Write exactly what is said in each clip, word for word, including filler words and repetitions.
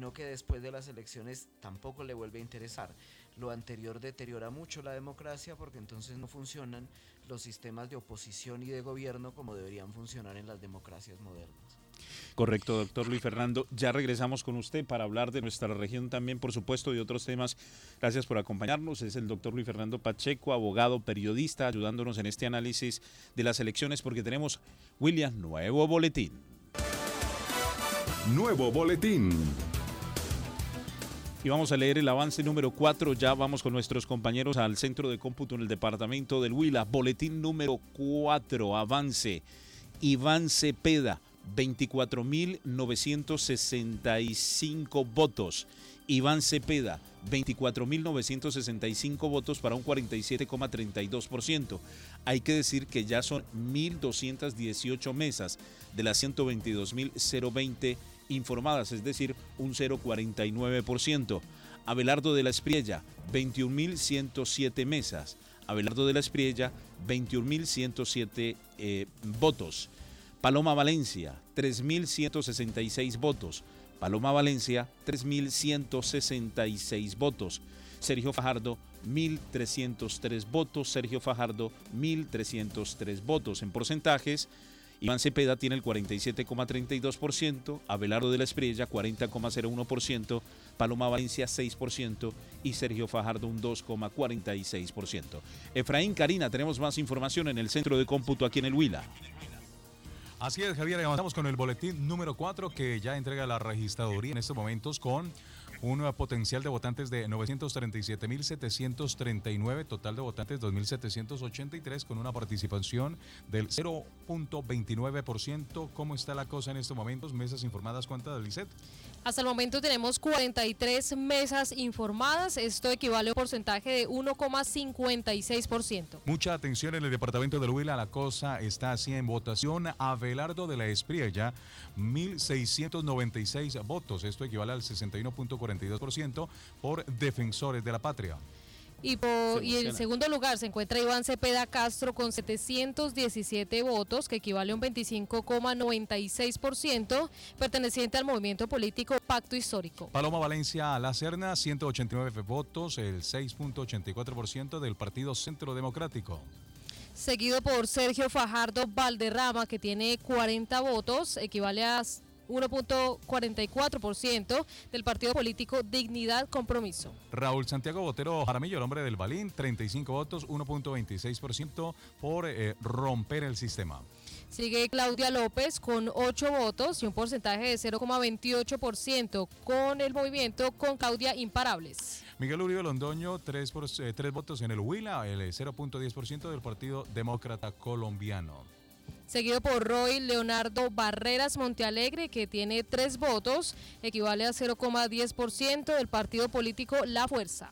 sino que después de las elecciones tampoco le vuelve a interesar. Lo anterior deteriora mucho la democracia porque entonces no funcionan los sistemas de oposición y de gobierno como deberían funcionar en las democracias modernas. Correcto, doctor Luis Fernando. Ya regresamos con usted para hablar de nuestra región también, por supuesto, y otros temas. Gracias por acompañarnos. Es el doctor Luis Fernando Pacheco, abogado, periodista, ayudándonos en este análisis de las elecciones, porque tenemos, William, nuevo boletín. Nuevo boletín. Y vamos a leer el avance número cuatro. Ya vamos con nuestros compañeros al centro de cómputo en el departamento del Huila. Boletín número cuatro, avance. Iván Cepeda, veinticuatro mil novecientos sesenta y cinco votos. Iván Cepeda, veinticuatro mil novecientos sesenta y cinco votos para un cuarenta y siete coma treinta y dos por ciento. Hay que decir que ya son mil doscientas dieciocho mesas de las ciento veintidós mil veinte informadas, es decir, un cero coma cuarenta y nueve por ciento. Abelardo de la Espriella, veintiún mil ciento siete mesas. Abelardo de la Espriella, veintiún mil ciento siete eh, votos. Paloma Valencia, tres mil ciento sesenta y seis votos. Paloma Valencia, tres mil ciento sesenta y seis votos. Sergio Fajardo, mil trescientos tres votos. Sergio Fajardo, mil trescientos tres votos. En porcentajes, Iván Cepeda tiene el cuarenta y siete coma treinta y dos por ciento, Abelardo de la Espriella cuarenta coma cero uno por ciento, Paloma Valencia seis por ciento y Sergio Fajardo un dos coma cuarenta y seis por ciento. Efraín, Karina, tenemos más información en el centro de cómputo aquí en el Huila. Así es, Javier, avanzamos con el boletín número cuatro que ya entrega la registraduría en estos momentos con un potencial de votantes de novecientos treinta y siete mil setecientos treinta y nueve, total de votantes dos mil setecientos ochenta y tres con una participación del cero punto veintinueve por ciento. ¿Cómo está la cosa en estos momentos? Mesas informadas, ¿cuántas, Lisset? Hasta el momento tenemos cuarenta y tres mesas informadas, esto equivale a un porcentaje de uno coma cincuenta y seis por ciento. Mucha atención en el departamento del Huila, la cosa está así en votación. Abelardo de la Espriella, mil seiscientos noventa y seis votos, esto equivale al sesenta y uno punto cuarenta y dos por ciento por Defensores de la Patria. Y, por, y en segundo lugar se encuentra Iván Cepeda Castro con setecientos diecisiete votos, que equivale a un veinticinco coma noventa y seis por ciento, perteneciente al movimiento político Pacto Histórico. Paloma Valencia La Serna, ciento ochenta y nueve votos, el seis punto ochenta y cuatro por ciento del Partido Centro Democrático. Seguido por Sergio Fajardo Valderrama, que tiene cuarenta votos, equivale a uno punto cuarenta y cuatro por ciento del partido político Dignidad Compromiso. Raúl Santiago Botero Jaramillo, el hombre del Balín, treinta y cinco votos, uno punto veintiséis por ciento por eh, romper el sistema. Sigue Claudia López con ocho votos y un porcentaje de cero coma veintiocho por ciento con el movimiento Concordia Imparables. Miguel Uribe Londoño, tres, por, eh, tres votos en el Huila, el cero punto diez por ciento del Partido Demócrata Colombiano. Seguido por Roy Leonardo Barreras Montealegre, que tiene tres votos, equivale a cero coma diez por ciento del partido político La Fuerza.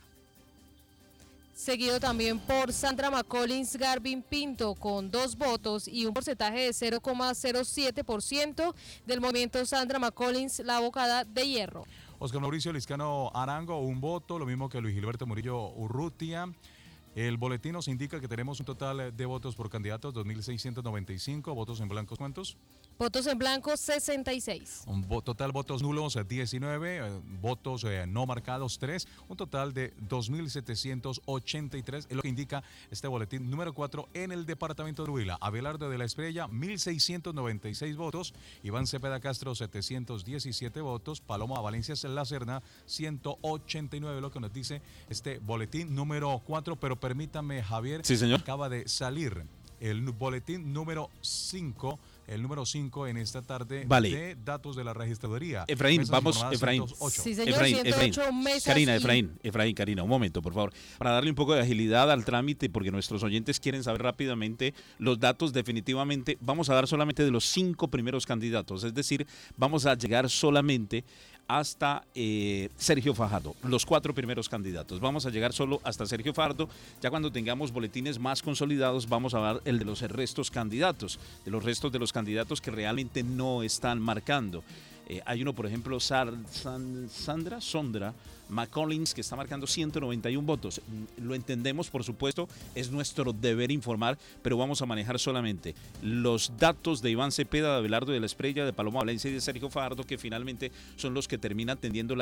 Seguido también por Sandra McCollins Garvin Pinto con dos votos y un porcentaje de cero coma cero siete por ciento del movimiento Sandra McCollins La Bocada de Hierro. Oscar Mauricio Liscano Arango, un voto, lo mismo que Luis Gilberto Murillo Urrutia. El boletín nos indica que tenemos un total de votos por candidatos, dos mil seiscientos noventa y cinco, votos en blanco, ¿cuántos? Votos en blanco, sesenta y seis. Un total votos nulos, diecinueve, eh, votos eh, no marcados, tres, un total de dos mil setecientos ochenta y tres, es lo que indica este boletín número cuatro en el departamento de Huila. Abelardo de la Espriella, mil seiscientos noventa y seis votos, Iván Cepeda Castro, setecientos diecisiete votos, Paloma Valencia La Serna, ciento ochenta y nueve, lo que nos dice este boletín número cuatro, pero permítame, Javier, sí, señor, acaba de salir el boletín número cinco, el número cinco en esta tarde, vale, de datos de la registraduría. Efraín, mesas vamos, Efraín. Sí, señor, Efraín, ciento ocho Efraín. mesas. Karina, y... Efraín, Efraín, Karina, un momento, por favor. Para darle un poco de agilidad al trámite, porque nuestros oyentes quieren saber rápidamente los datos, definitivamente vamos a dar solamente de los cinco primeros candidatos, es decir, vamos a llegar solamente hasta eh, Sergio Fajardo, los cuatro primeros candidatos. Vamos a llegar solo hasta Sergio Fajardo. Ya cuando tengamos boletines más consolidados, vamos a dar el de los restos candidatos, de los restos de los candidatos que realmente no están marcando. Eh, hay uno, por ejemplo, Sar, San, Sandra, Sondra McCollins, que está marcando ciento noventa y uno votos. Lo entendemos, por supuesto, es nuestro deber informar, pero vamos a manejar solamente los datos de Iván Cepeda, de Abelardo de la Espriella, de Paloma Valencia y de Sergio Fajardo, que finalmente son los que terminan teniendo la